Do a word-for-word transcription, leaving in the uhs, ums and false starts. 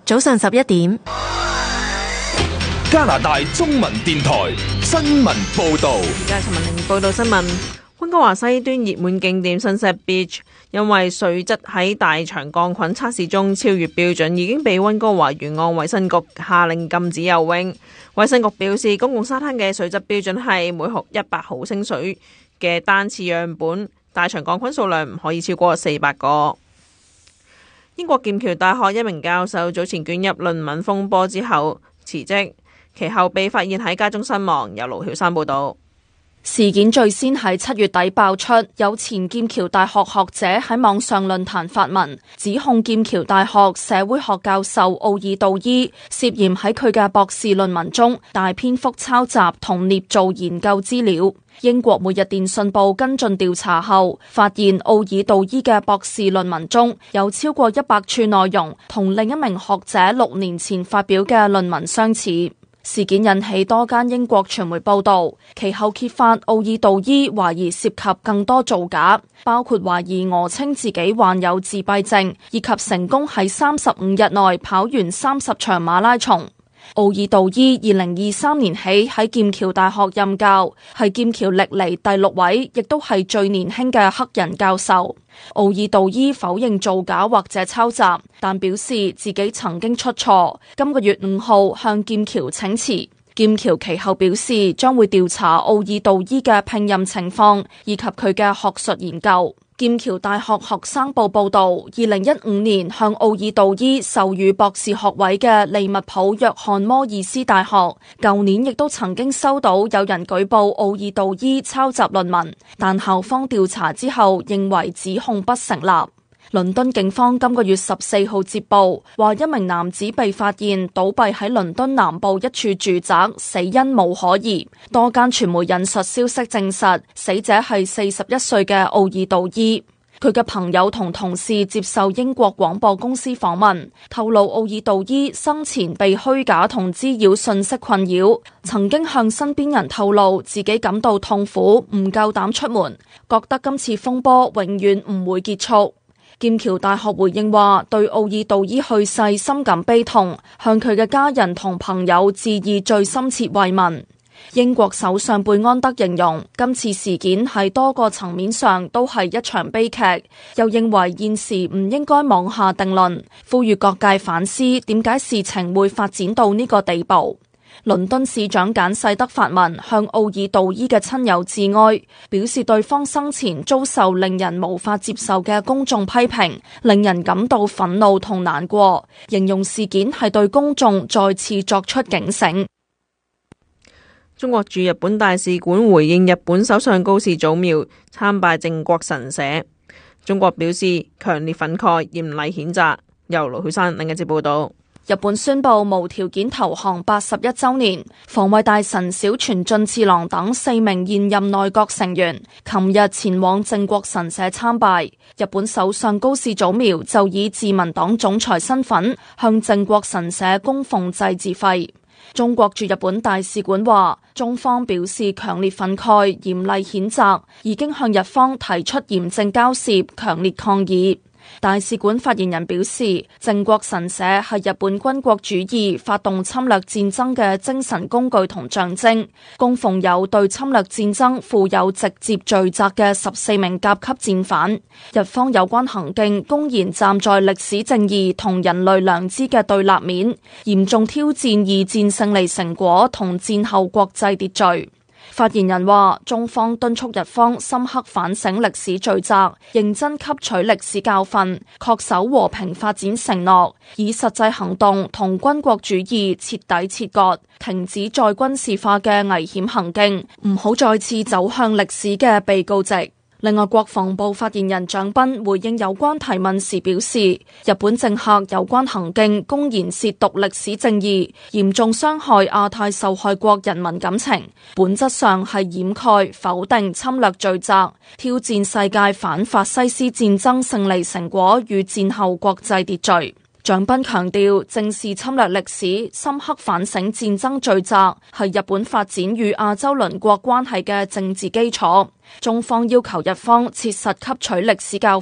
早上十一點， 加拿大中文電台新聞報道。 而家陳文玲報道新聞。溫哥華西端熱門景點 Sunset Beach 因為水質喺大腸桿菌測試中超越標準，已經被溫哥華沿岸衛生局下令禁止游泳。衛生局表示，公共沙灘嘅水質標準係每毫一百毫升水嘅單次樣本，大腸桿菌數量唔可以超過四百個。英國劍橋大學一名教授早前捲入論文風波之後辭職，其後被發現喺家中身亡。由盧曉山報道。 事件最先喺七月底爆出，有前劍橋大學學者喺網上論壇發文，指控劍橋大學社會學教授奧爾道伊涉嫌喺佢嘅博士論文中大篇幅抄襲同捏造研究資料。英國每日電訊報跟進調查後，發現奧爾道伊嘅博士論文中有超過一百處內容同另一名學者六年前發表嘅論文相似。事件引起多間英國傳媒報道，其後揭發奧爾道伊懷疑涉及更多造假，包括懷疑訛稱自己患有自閉症，以及成功喺三十五日內跑完三十場馬拉松。奧爾道伊二零二三年起喺劍橋大學任教，係劍橋歷嚟第六位，亦都係最年輕嘅黑人教授。奧爾道伊否認造假或者抄襲，但表示自己曾經出錯。今個月五號向劍橋請辭。劍橋其後表示將會調查奧爾道伊嘅聘任情況以及佢嘅學術研究。劍橋大學學生報報道，二零一五年向奧爾道伊授予博士學位嘅利物浦約翰摩爾斯大學，舊年亦都曾經收到有人舉報奧爾道伊抄襲論文，但校方調查之後認為指控不成立。倫敦警方今個月十四號接報，話一名男子被發現倒斃喺倫敦南部一處住宅，死因無可疑。多間傳媒引述消息證實，死者係四十一歲嘅奧爾道伊。佢嘅朋友同同事接受英國廣播公司訪問，透露奧爾道伊生前被虛假同滋擾信息困擾，曾經向身邊人透露自己感到痛苦，唔夠膽出門，覺得今次風波永遠唔會結束。劍橋大學回應話，對奧爾道伊去世深感悲痛，向佢嘅家人同朋友致以最深切慰問。英國首相貝安德形容今次事件喺多個層面上都係一場悲劇，又認為現時唔應該妄下定論，呼籲各界反思點解事情會發展到呢個地步。倫敦市長簡世德發文向奧爾道伊嘅親友致哀，表示對方生前遭受令人無法接受嘅公眾批評，令人感到憤怒同難過，形容事件係對公眾再次作出警醒。 中國駐日本大使館回應日本首相高市早苗參拜靖國神社，中國表示強烈憤慨，嚴厲譴責。由盧曉山另一節報道。 日本宣布無條件投降八十一周年，防衛大臣小泉進次郎等四名現任內閣成員琴日前往靖國神社參拜。日本首相高市早苗就以自民黨總裁身份向靖國神社供奉祭祀費。中國駐日本大使館話，中方表示強烈憤慨，嚴厲譴責，已經向日方提出嚴正交涉，強烈抗議。大使館發言人表示，靖國神社係日本軍國主義發動侵略戰爭嘅精神工具同象徵，供奉有對侵略戰爭負有直接罪責嘅十四名甲級戰犯。日方有關行徑公然站在歷史正義同人類良知嘅對立面，嚴重挑戰二戰勝利成果同戰後國際秩序。發言人話，中方敦促日方深刻反省歷史罪責，認真吸取歷史教訓，恪守和平發展承諾，以實際行動同軍國主義徹底切割，停止再軍事化嘅危險行徑，唔好再次走向歷史嘅被告席。另外，國防部發言人蔣斌回應有關提問時表示，日本政客有關行徑公然褻瀆歷史正義，嚴重傷害亞太受害國人民感情，本質上係掩蓋、否定侵略罪責，挑戰世界反法西斯戰爭勝利成果與戰後國際秩序。蔣斌強調，正視侵略歷史，深刻反省戰爭罪責，係日本發展與亞洲鄰國關係嘅政治基礎。中方要求日方切實吸取歷史教